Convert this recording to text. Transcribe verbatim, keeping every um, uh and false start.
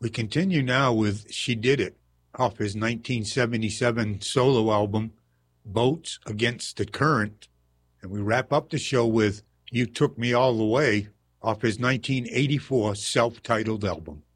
We continue now with She Did It off his nineteen seventy-seven solo album, Boats Against the Current. And we wrap up the show with You Took Me All the Way off his nineteen eighty-four self-titled album.